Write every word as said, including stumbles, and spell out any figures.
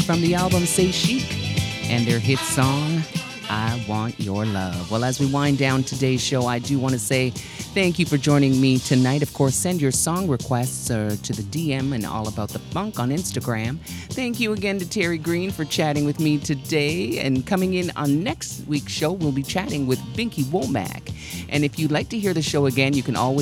from the album Say Chic and their hit song, I Want Your Love. Well, as we wind down today's show, I do want to say thank you for joining me tonight. Of course, send your song requests uh, to the D M and All About the Funk on Instagram. Thank you again to Terry Green for chatting with me today. And coming in on next week's show, we'll be chatting with Binky Womack. And if you'd like to hear the show again, you can always